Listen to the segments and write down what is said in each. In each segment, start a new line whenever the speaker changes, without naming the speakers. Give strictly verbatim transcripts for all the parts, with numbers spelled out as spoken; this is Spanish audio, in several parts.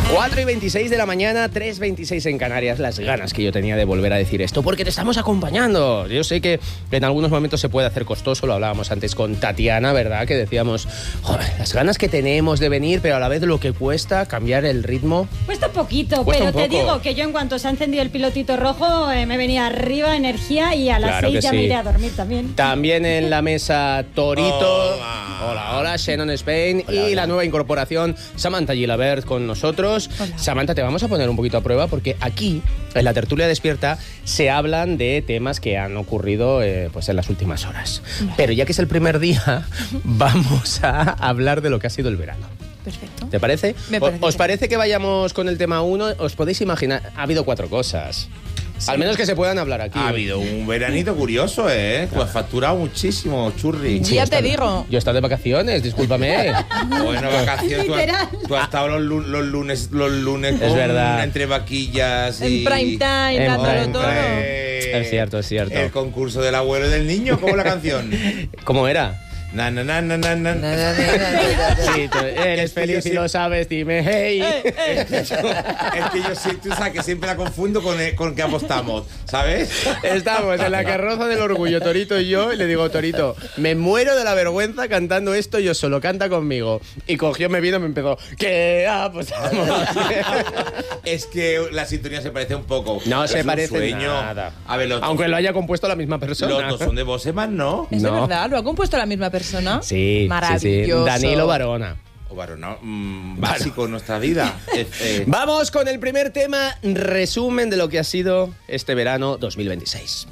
cuatro y veintiséis de la mañana, tres y veintiséis en Canarias. Las ganas que yo tenía de volver a decir esto, porque te estamos acompañando. Yo sé que en algunos momentos se puede hacer costoso, lo hablábamos antes con Tatiana, ¿verdad? Que decíamos, joder, las ganas que tenemos de venir, pero a la vez lo que cuesta cambiar el ritmo.
Cuesta poquito,
Cuesta
pero
un
te
poco.
digo que yo en cuanto se ha encendido el pilotito rojo, eh, me venía arriba energía y a las
Claro
seis
que
ya
sí.
me iré a dormir también.
También en la mesa Torito.
Hola.
Hola, hola, Shannon Spain.
Hola,
y
hola.
la nueva incorporación, Samantha Gilabert, con nosotros.
Hola.
Samantha, te vamos a poner un poquito a prueba porque aquí, en la tertulia despierta, se hablan de temas que han ocurrido eh, pues en las últimas horas. Pero ya que es el primer día, vamos a hablar de lo que ha sido el verano.
Perfecto.
¿Te parece?
Me
O-
parece
¿Os
bien.
parece que vayamos con el tema uno? ¿Os podéis imaginar? Ha habido cuatro cosas. Al menos que se puedan hablar aquí.
Ha habido un veranito curioso, ¿eh? Tú has facturado muchísimo, churri.
Ya te digo.
Yo he estado de vacaciones, discúlpame.
Bueno, vacaciones. Tú has,
Literal.
tú has estado los, lu- los lunes, los lunes
Es
con-
verdad.
entre vaquillas y...
En prime time,
En
dándolo
prime
todo.
Hombre,
Es cierto, es cierto.
El concurso del abuelo y del niño, ¿cómo la canción?
¿Cómo era?
Na, na, na, na, na, na.
Sí, tú eres
Es que
feliz
yo
y
sí-
lo sabes, dime hey.
Es que yo, es que yo sí, tú sabes que siempre la confundo con, el- con que apostamos, ¿sabes?
Estamos en la carroza del orgullo, Torito y yo, y le digo, Torito, me muero de la vergüenza cantando esto yo solo, canta conmigo. Y cogió, me vino y me empezó, ¿qué apostamos?
Es que la sintonía se parece un poco.
No
Pero
se
es un
parece
sueño.
nada.
A ver, los,
Aunque lo haya compuesto la misma persona.
los dos son de Boseman, ¿no?
¿Es
No.
de verdad? ¿Lo ha compuesto la misma persona?
Sí,
Maravilloso.
sí, sí. Danilo Barona.
O varón, no, mm, básico en nuestra vida. Es, eh,
Vamos con el primer tema, resumen de lo que ha sido este verano dos mil veintiséis.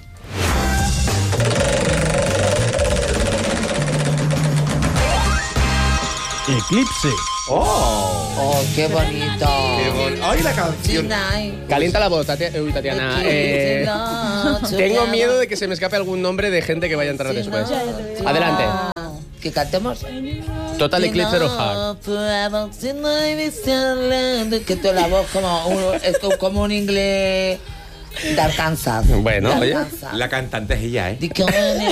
Eclipse.
¡Oh!
Oh, qué bonito.
Qué bon- ¡Ay, la canción!
Calienta la voz, Tati- uy, Tatiana. Eh, tengo miedo de que se me escape algún nombre de gente que vaya a entrar después. Adelante.
¿Que cantemos?
Total Eclipse of Heart.
Que toda la voz como un, es como un inglés de Arkansas.
Bueno,
De
oye.
Arkansas.
La cantante es ella, ¿eh?
Di que bueno.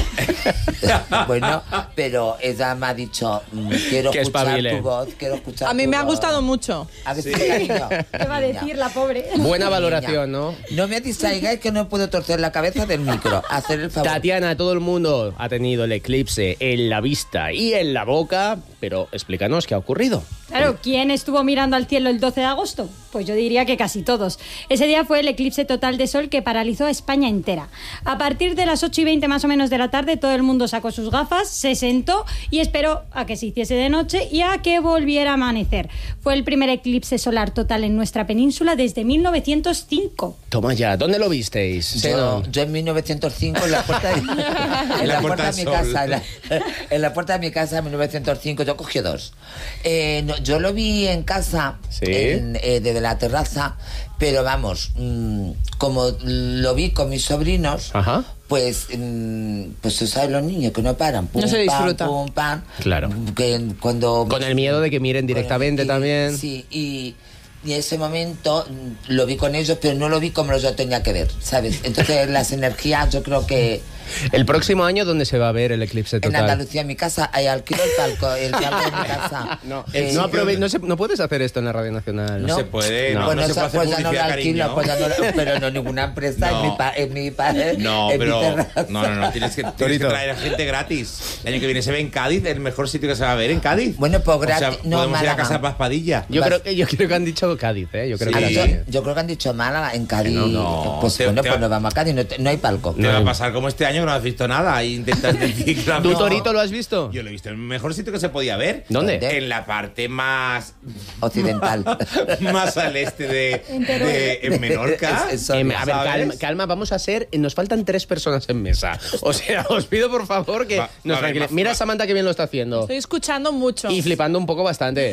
Bueno, pero ella me ha dicho, mm, quiero
Que
escuchar
espabile.
tu voz, quiero escuchar
A mí
tu
me ha
voz.
gustado mucho.
A ver si cariño.
¿Qué va a
Niña.
decir la pobre?
Buena
Niña.
valoración, ¿no?
No me distraigáis que no puedo torcer la cabeza del micro. Hacer el favor.
Tatiana, todo el mundo ha tenido el eclipse en la vista y en la boca, pero explícanos qué ha ocurrido.
Claro, ¿quién estuvo mirando al cielo el doce de agosto? Pues yo diría que casi todos. Ese día fue el eclipse total de sol que paralizó a España entera. A partir de las ocho y veinte más o menos de la tarde, todo el mundo sacó sus gafas, se sentó y esperó a que se hiciese de noche y a que volviera a amanecer. Fue el primer eclipse solar total en nuestra península desde mil novecientos cinco.
Toma ya, ¿dónde lo visteis?
Yo,
Zenon?
yo en mil novecientos cinco en la puerta de, en la puerta de mi
del
casa,
sol.
en la, en la puerta de mi casa en mil novecientos cinco yo cogí dos. Eh, no, yo lo vi en casa,
Sí.
en, eh, desde la terraza, pero vamos, mm, como lo vi con mis sobrinos,
Ajá.
pues, mm, pues tú sabes los niños que no paran, pum,
No se
pam,
disfruta.
pum, pam.
Claro.
Que cuando
Con el miedo de que miren directamente
y-
también.
Sí, y, y en ese momento mm, lo vi con ellos, pero no lo vi como yo tenía que ver, ¿sabes? Entonces las energías, yo creo que
El próximo año, ¿dónde se va a ver el eclipse
en
total?
Andalucía, en mi casa, hay alquilo el palco, el palco de mi casa.
No,
Eh,
no, aprove- no, se- no puedes hacer esto en la Radio Nacional.
No se puede, no,
pues
no se puede hacer
pues ya no lo
publicidad,
alquilo,
cariño.
pues ya no lo- pero no ninguna empresa,
No.
en mi pa, en mi pa-
No,
en mi
pero.
terraza.
No, no, no. Tienes que, tienes que
Torito.
traer a gente gratis. El año que viene se ve en Cádiz, el mejor sitio que se va a ver en Cádiz.
Bueno, pues
O sea,
gratis. No,
podemos ir a
Málaga.
casa de Paspadilla.
Yo
Vas-
creo, que, yo creo que han dicho Cádiz, ¿eh? Yo creo
Sí.
que
Ah,
era
yo,
Cádiz.
yo creo que han dicho Málaga, en Cádiz.
no, no.
Pues
Te-
bueno,
te
pues
va-
nos vamos a Cádiz, no, te- no hay palco.
Te va a pasar como este año que no has visto nada y intentas decir que la-
¿Tú,
No.
Torito, lo has visto?
Yo lo he visto en el mejor sitio que se podía ver.
¿Dónde?
En la parte más
Occidental.
más al este de, de en Menorca.
Es- eso,
Em, a ver,
¿sabes?
calma, calma, vamos a ser. Nos faltan tres personas en mesa. O sea, os pido por favor que
Va-
nos
a ver,
tranquili-
va-
Mira
va-
a Samantha que bien lo está haciendo.
Estoy escuchando mucho.
Y flipando un poco bastante.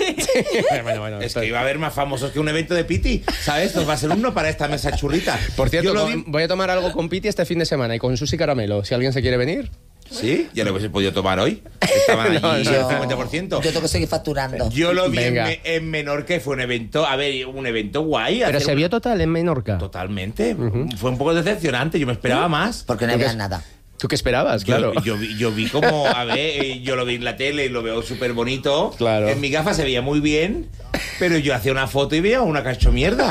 bueno, bueno,
Es
esto-
que iba a haber más famosos que un evento de Piti, ¿sabes? Nos va a ser uno para esta mesa churrita.
Por cierto,
Yo lo
con-
vi-
voy a tomar algo con Piti este fin de semana y con Susi Caramelo. Si alguien se quiere venir.
Sí, ya lo hubiese podido tomar hoy. Estaban allí
No, no,
el
yo,
cincuenta por ciento.
yo tengo que seguir facturando.
Yo lo vi en,
Venga.
Me- en Menorca y fue un evento, a ver, un evento guay.
Pero
hacer
se
una-
vio total en Menorca.
Totalmente. Fue un poco decepcionante, yo me esperaba más.
Porque no
Porque
había
es-
nada.
¿Tú qué esperabas?
Yo,
Claro.
yo, vi, yo vi como, a ver, eh, yo lo vi en la tele y lo veo súper bonito.
Claro.
En mi gafa se veía muy bien, Pero yo hacía una foto y veía una cacho mierda.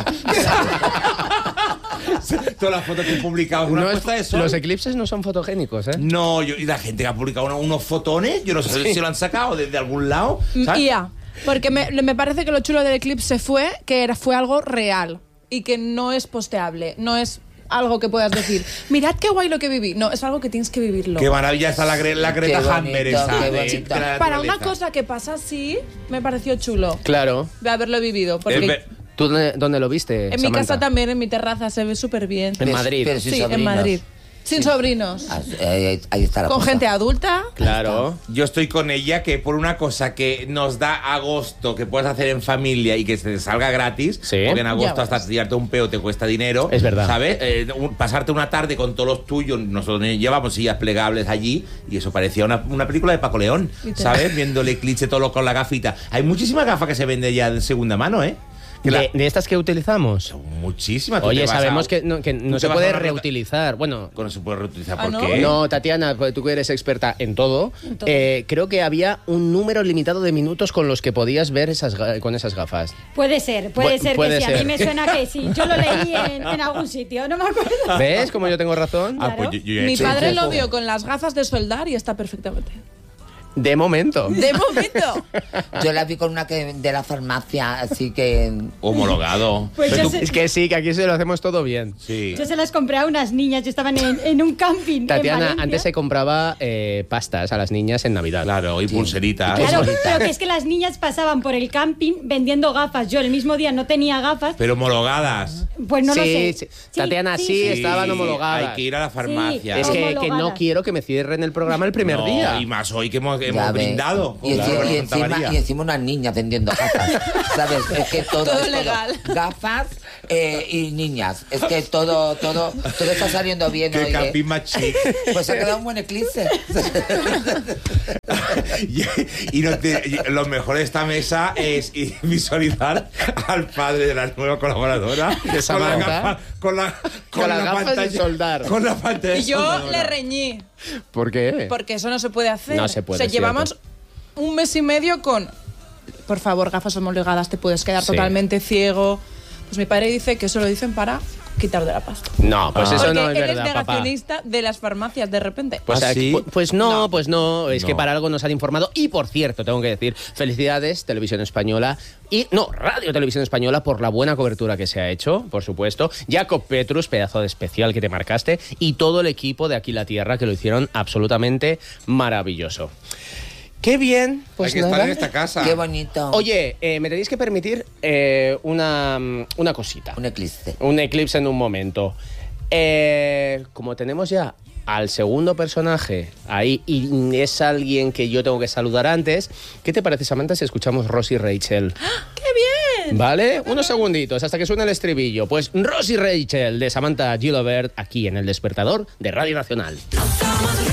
Todas las fotos que he publicado es una
No es-
puesta de sol.
los eclipses no son fotogénicos, ¿eh?
No, yo, y la gente que ha publicado uno- unos fotones, yo no sé
Sí.
si lo han sacado desde algún lado. ¿sabes?
Y ya, porque me, me parece que lo chulo del eclipse fue que era, fue algo real y que no es posteable, no es algo que puedas decir, mirad qué guay lo que viví. No, es algo que tienes que vivirlo.
Qué maravilla está la, Gre- la Greta
Qué bonito,
Thunberg esa.
qué
de-
bonito.
de la
Para una
naturaleza.
cosa que pasa así, me pareció chulo
Claro.
de haberlo vivido. Porque
Es ver-
¿Tú dónde, dónde lo viste,
en mi
Samantha?
casa también, en mi terraza, se ve súper bien.
En
Pero-
Madrid.
pero sin
Sí, en
sobrinos.
Madrid. Sin sobrinos.
Ah, ahí, ahí está la
Con
cosa.
gente adulta.
Claro.
Yo estoy con ella que por una cosa que nos da agosto, que puedes hacer en familia y que se te salga gratis,
Sí.
porque en agosto
Ya
hasta
ves.
tirarte un peo te cuesta dinero.
Es verdad.
¿Sabes? Eh, un- pasarte una tarde con todos los tuyos, nosotros llevamos sillas plegables allí y eso parecía una, una película de Paco León,
Literal.
¿sabes? Viendo el eclipse todo lo- con la gafita. Hay muchísimas gafas que se venden ya de segunda mano, ¿eh? Que la-
De, de estas que utilizamos.
Muchísimas. Tú
Oye,
te vas
sabemos
a-
que no, que
tú
no
te
se
vas
puede
a una rota-
reutilizar. Bueno,
No se puede reutilizar,
Ah,
¿por
¿no?
qué?
no, Tatiana, pues tú que eres experta en todo,
todo.
eh, creo que había un número limitado de minutos con los que podías ver esas, ga- con esas gafas.
Puede ser, puede
Bu-
ser
puede
que sí. A
ser.
mí me suena que sí. Yo lo leí en, en algún sitio, no me acuerdo.
¿Ves cómo yo tengo razón?
Ah, pues yo- yo ya he
Mi
hecho
padre
un
lo
poco.
vio con las gafas de soldar y está perfectamente.
De momento.
De momento.
Yo la vi con una que de la farmacia, así que...
Homologado.
Pues
Pero
yo
tú-
sé-
Es que sí, que aquí se lo hacemos todo bien.
Sí.
Yo se las compré a unas niñas, yo estaban en, en un camping. en
Tatiana,
Valencia.
antes se compraba eh, pastas a las niñas en Navidad.
Claro, y
Sí.
pulseritas.
Claro,
bonita.
pero que es que las niñas pasaban por el camping vendiendo gafas. Yo el mismo día no tenía gafas,
Pero homologadas.
pues no
sí,
lo sé.
sí. Tatiana, sí, estaban homologadas.
Hay que ir a la farmacia.
Es que, que no
homologadas.
quiero que me cierren el programa el primer
No,
día.
Y más hoy que hemos,
Ya
hemos
ves.
brindado.
Y,
Claro,
enci- y
Santa
encima,
María.
y encima unas niñas vendiendo gafas. ¿Sabes? Es que todo,
Todo
es
legal.
Gafas eh, y niñas. Es que todo, todo, todo está saliendo bien
Qué
hoy. ¿eh?
camping más chic.
Pues ha quedado un buen eclipse.
y y no te- y lo mejor de esta mesa es i- visualizar al padre de la nueva colaboradora
De
con la
Samantha.
gafa, con la,
Con las
la
gafas de
pantalla-
soldar.
Con la pantalla
Y yo
soldadora.
le reñí.
¿Por qué?
Porque eso no se puede hacer.
No se puede,
O sea,
es
llevamos
cierto.
un mes y medio con. Por favor, gafas homologadas, te puedes quedar
Sí.
totalmente ciego. Pues mi padre dice que eso lo dicen para quitar de la pasta.
No, pues
Ah.
eso
Porque
no es
él
verdad,
es
papá.
negacionista de las farmacias de repente.
Pues,
¿Ah,
aquí-
sí?
pu- pues no,
No.
pues no, es que
No.
para algo nos han informado. Y por cierto, tengo que decir, felicidades, Televisión Española y, no, Radio Televisión Española por la buena cobertura que se ha hecho, por supuesto. Jacob Petrus, pedazo de especial que te marcaste, y todo el equipo de Aquí la Tierra que lo hicieron absolutamente maravilloso. Qué bien, pues
Hay que estar
nada.
en esta casa.
Qué bonito.
Oye, eh, me tenéis que permitir eh, una, una cosita.
Un eclipse.
Un eclipse en un momento. Eh, como tenemos ya al segundo personaje ahí y es alguien que yo tengo que saludar antes, ¿qué te parece, Samantha, si escuchamos Rosie Rachel?
¡Qué bien!
¿Vale? Unos segunditos hasta que suene el estribillo. Pues Rosie Rachel de Samantha Gilbert aquí en El Despertador de Radio Nacional.